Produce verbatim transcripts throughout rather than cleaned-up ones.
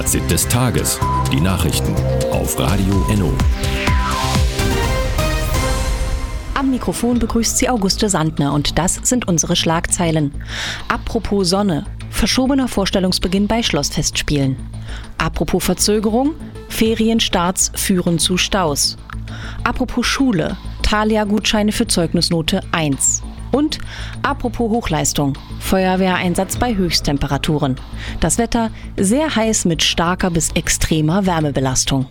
Fazit des Tages. Die Nachrichten auf Radio Enno. Am Mikrofon begrüßt sie Auguste Sandner und das sind unsere Schlagzeilen. Apropos Sonne. Verschobener Vorstellungsbeginn bei Schlossfestspielen. Apropos Verzögerung. Ferienstarts führen zu Staus. Apropos Schule. Thalia-Gutscheine für Zeugnisnote eins. Und apropos Hochleistung, Feuerwehreinsatz bei Höchsttemperaturen. Das Wetter sehr heiß mit starker bis extremer Wärmebelastung.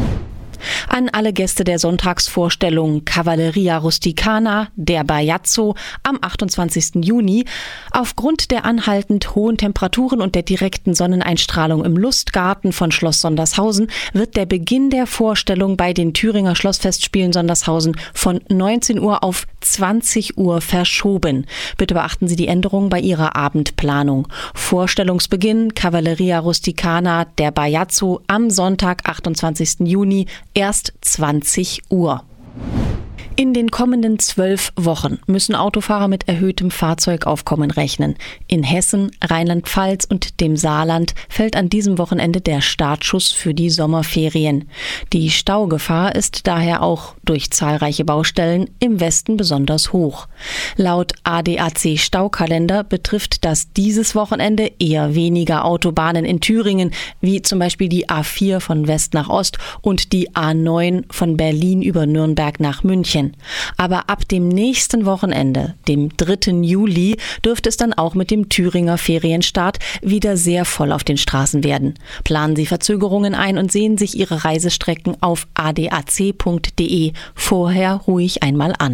An alle Gäste der Sonntagsvorstellung Cavalleria Rusticana, der Bajazzo, am achtundzwanzigsten Juni. Aufgrund der anhaltend hohen Temperaturen und der direkten Sonneneinstrahlung im Lustgarten von Schloss Sondershausen wird der Beginn der Vorstellung bei den Thüringer Schlossfestspielen Sondershausen von neunzehn Uhr auf zwanzig Uhr verschoben. Bitte beachten Sie die Änderungen bei Ihrer Abendplanung. Vorstellungsbeginn Cavalleria Rusticana, der Bajazzo am Sonntag, achtundzwanzigsten Juni, erst zwanzig Uhr. In den kommenden zwölf Wochen müssen Autofahrer mit erhöhtem Fahrzeugaufkommen rechnen. In Hessen, Rheinland-Pfalz und dem Saarland fällt an diesem Wochenende der Startschuss für die Sommerferien. Die Staugefahr ist daher auch durch zahlreiche Baustellen im Westen besonders hoch. Laut A D A C-Staukalender betrifft das dieses Wochenende eher weniger Autobahnen in Thüringen, wie zum Beispiel die A vier von West nach Ost und die A neun von Berlin über Nürnberg nach München. Aber ab dem nächsten Wochenende, dem dritten Juli, dürfte es dann auch mit dem Thüringer Ferienstart wieder sehr voll auf den Straßen werden. Planen Sie Verzögerungen ein und sehen sich Ihre Reisestrecken auf a d a c punkt d e vorher ruhig einmal an.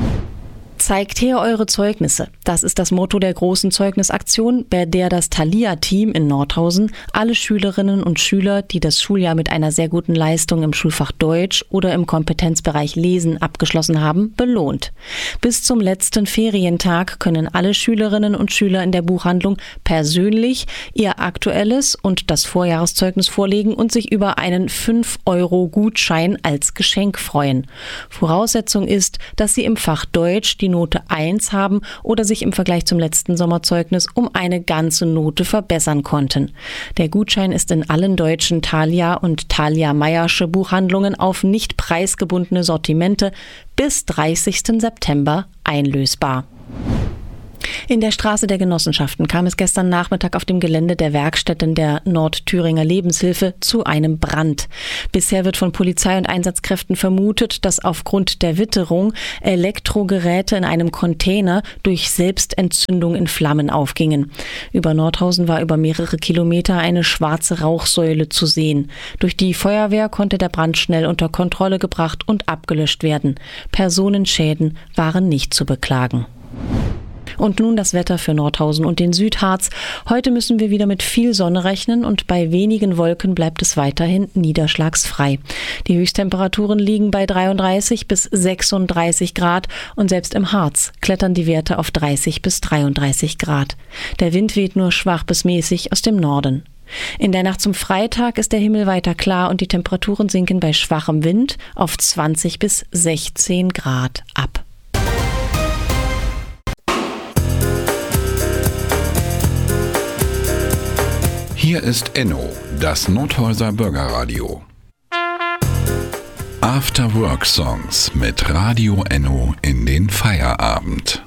Zeigt her eure Zeugnisse. Das ist das Motto der großen Zeugnisaktion, bei der das Thalia-Team in Nordhausen alle Schülerinnen und Schüler, die das Schuljahr mit einer sehr guten Leistung im Schulfach Deutsch oder im Kompetenzbereich Lesen abgeschlossen haben, belohnt. Bis zum letzten Ferientag können alle Schülerinnen und Schüler in der Buchhandlung persönlich ihr aktuelles und das Vorjahreszeugnis vorlegen und sich über einen fünf Euro Gutschein als Geschenk freuen. Voraussetzung ist, dass sie im Fach Deutsch die Note eins haben oder sich im Vergleich zum letzten Sommerzeugnis um eine ganze Note verbessern konnten. Der Gutschein ist in allen deutschen Thalia und Thalia-Meyersche Buchhandlungen auf nicht preisgebundene Sortimente bis dreißigsten September einlösbar. In der Straße der Genossenschaften kam es gestern Nachmittag auf dem Gelände der Werkstätten der Nordthüringer Lebenshilfe zu einem Brand. Bisher wird von Polizei und Einsatzkräften vermutet, dass aufgrund der Witterung Elektrogeräte in einem Container durch Selbstentzündung in Flammen aufgingen. Über Nordhausen war über mehrere Kilometer eine schwarze Rauchsäule zu sehen. Durch die Feuerwehr konnte der Brand schnell unter Kontrolle gebracht und abgelöscht werden. Personenschäden waren nicht zu beklagen. Und nun das Wetter für Nordhausen und den Südharz. Heute müssen wir wieder mit viel Sonne rechnen und bei wenigen Wolken bleibt es weiterhin niederschlagsfrei. Die Höchsttemperaturen liegen bei dreiunddreißig bis sechsunddreißig Grad und selbst im Harz klettern die Werte auf dreißig bis dreiunddreißig Grad. Der Wind weht nur schwach bis mäßig aus dem Norden. In der Nacht zum Freitag ist der Himmel weiter klar und die Temperaturen sinken bei schwachem Wind auf zwanzig bis sechzehn Grad ab. Hier ist Enno, das Nordhäuser Bürgerradio. After Work Songs mit Radio Enno in den Feierabend.